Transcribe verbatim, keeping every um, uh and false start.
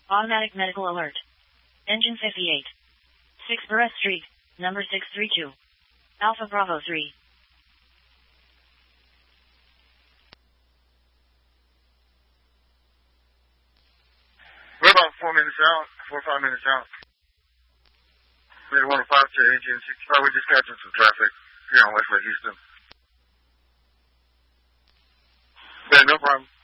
Automatic medical alert. Engine fifty-eight. six Barrett Street, number six three two. Alpha Bravo three. We're about four minutes out, four or five minutes out. We had one oh five to engine sixty-five. We're just catching some traffic here on Westlake Houston. Yeah, no problem.